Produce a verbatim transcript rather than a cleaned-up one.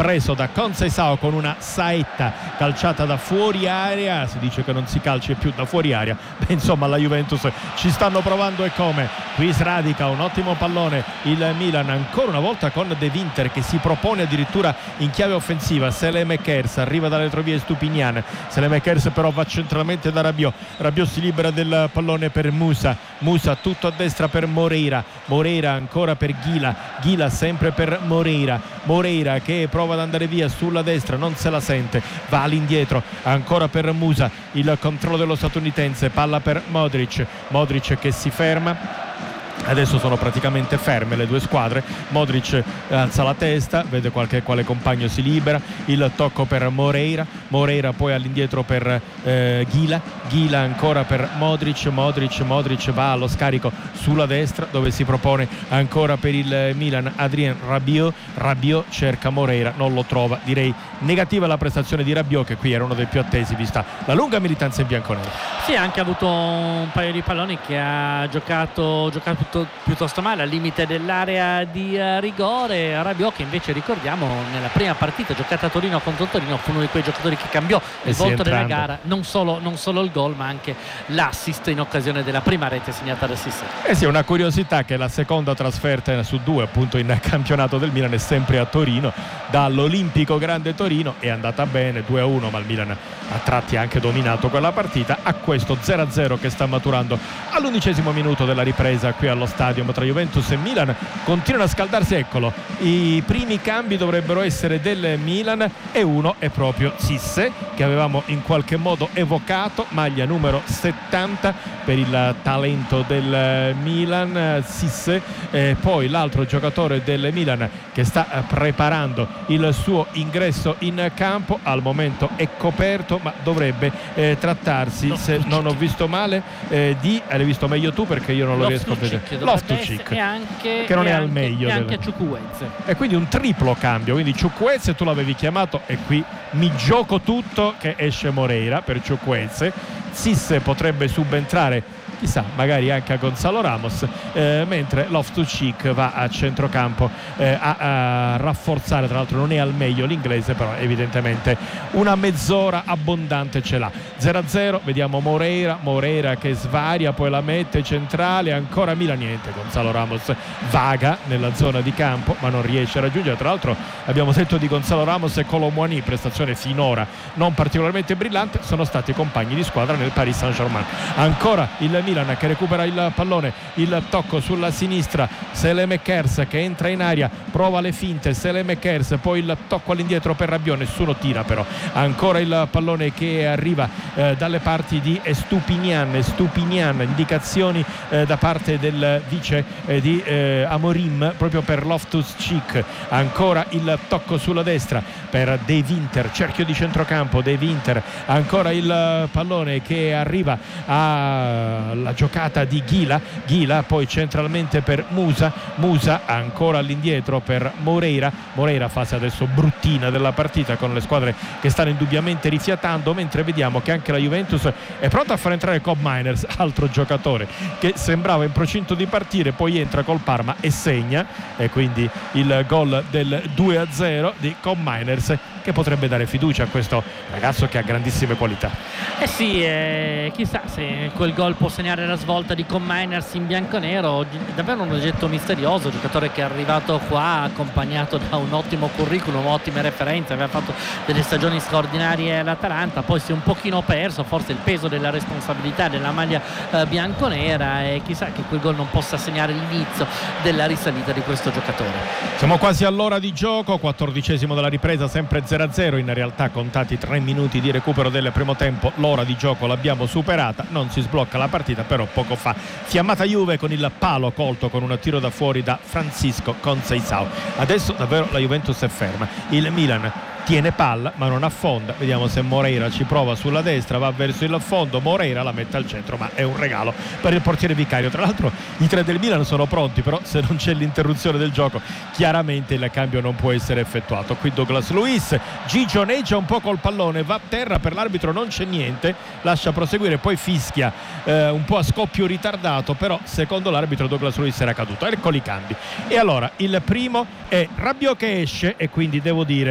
preso da Conceição con una saetta calciata da fuori area. Si dice che non si calci più da fuori area. Beh, insomma, la Juventus ci stanno provando e come. Qui sradica un ottimo pallone il Milan, ancora una volta con De Winter che si propone addirittura in chiave offensiva. Saelemaekers arriva dalle retrovie Stupinian. Saelemaekers però va centralmente da Rabiot. Rabiot si libera del pallone per Musa. Musa tutto a destra per Moreira. Moreira ancora per Ghila. Ghila sempre per Moreira. Moreira che prova ad andare via sulla destra, non se la sente, va all'indietro ancora per Musa. Il controllo dello statunitense, palla per Modric. Modric che si ferma. Adesso sono praticamente ferme le due squadre. Modric alza la testa, vede qualche quale compagno si libera. Il tocco per Moreira. Moreira poi all'indietro per eh, Ghila. Ghila ancora per Modric. Modric Modric va allo scarico sulla destra dove si propone ancora per il Milan Adrien Rabiot. Rabiot cerca Moreira, non lo trova. Direi negativa la prestazione di Rabiot, che qui era uno dei più attesi vista la lunga militanza in bianconero. Sì, ha anche avuto un paio di palloni che ha giocato, giocato piuttosto male al limite dell'area di uh, rigore. Rabiot che invece ricordiamo nella prima partita giocata a Torino contro il Torino fu uno di quei giocatori che cambiò il volto della gara, non solo, non solo il gol ma anche l'assist in occasione della prima rete segnata da Cissé. Eh sì, una curiosità che la seconda trasferta su due appunto in campionato del Milan è sempre a Torino, dall'Olimpico Grande Torino. È andata bene due a uno, ma il Milan a tratti ha anche dominato quella partita. A questo zero a zero che sta maturando all'undicesimo minuto della ripresa qui allo Stadium tra Juventus e Milan. Continuano a scaldarsi, eccolo, i primi cambi dovrebbero essere del Milan e uno è proprio Cissé, che avevamo in qualche modo evocato, maglia numero settanta per il talento del Milan, Cissé. E poi l'altro giocatore del Milan che sta preparando il suo ingresso in campo, al momento è coperto, ma dovrebbe eh, trattarsi, se non ho visto male, eh, di hai visto meglio tu perché io non lo riesco a vedere, Loftus-Cheek, e anche, che non e è anche, al meglio e anche delle... Ciucuenze. E quindi un triplo cambio, quindi Ciucuenze tu l'avevi chiamato e qui mi gioco tutto che esce Moreira per Ciucuenze. Cissé potrebbe subentrare, chissà, magari anche a Gonzalo Ramos, eh, mentre Loftus-Cheek va a centrocampo eh, a, a rafforzare. Tra l'altro non è al meglio l'inglese, però evidentemente una mezz'ora abbondante ce l'ha. Zero a zero, vediamo Moreira Moreira che svaria, poi la mette centrale, ancora Milan, niente, Gonzalo Ramos vaga nella zona di campo ma non riesce a raggiungere. Tra l'altro abbiamo detto di Gonzalo Ramos e Kolo Muani, prestazione finora non particolarmente brillante, sono stati compagni di squadra nel Paris Saint-Germain. Ancora il Milan che recupera il pallone, il tocco sulla sinistra, Saelemaekers che entra in aria, prova le finte, Saelemaekers, poi il tocco all'indietro per Rabiot, nessuno tira però. Ancora il pallone che arriva eh, dalle parti di Stupinian, Stupinian, indicazioni eh, da parte del vice eh, di eh, Amorim proprio per Loftus-Cheek. Ancora il tocco sulla destra per De Winter, cerchio di centrocampo, De Winter, ancora il pallone che arriva alla giocata di Ghila, Ghila poi centralmente per Musa, Musa ancora all'indietro per Moreira. Moreira, fase adesso bruttina della partita con le squadre che stanno indubbiamente rifiatando, mentre vediamo che anche la Juventus è pronta a far entrare Cobb Miners, altro giocatore che sembrava in procinto di partire, poi entra col Parma e segna, e quindi il gol del due a zero di Cobb Miners, che potrebbe dare fiducia a questo ragazzo che ha grandissime qualità. Eh sì, eh, chissà se quel gol può segnare la svolta di Cobb Miners in bianconero. Davvero un oggetto misterioso, giocatore che è arrivato qua accompagnato da un ottimo curriculum, ottime referenze, aveva fatto delle stagioni straordinarie all'Atalanta, poi si è un pochino perso, forse il peso della responsabilità della maglia eh, bianconera, e chissà che quel gol non possa segnare l'inizio della risalita di questo giocatore. Siamo quasi all'ora di gioco, quattordicesimo della ripresa, sempre zero a zero, in realtà contati tre minuti di recupero del primo tempo, l'ora di gioco l'abbiamo superata, non si sblocca la partita, però poco fa fiammata Juve con il palo colto con un tiro da fuori da Francisco Conceição. Adesso davvero la Juventus è ferma, il Milan tiene palla ma non affonda. Vediamo se Moreira ci prova sulla destra, va verso il fondo, Moreira la mette al centro, ma è un regalo per il portiere Vicario. Tra l'altro i tre del Milan sono pronti, però se non c'è l'interruzione del gioco chiaramente il cambio non può essere effettuato. Qui Douglas Luiz gigioneggia un po' col pallone, va a terra, per l'arbitro non c'è niente, lascia proseguire, poi fischia eh, un po' a scoppio ritardato, però secondo l'arbitro Douglas Luiz era caduto. Eccoli i cambi, e allora il primo è Rabiot che esce, e quindi devo dire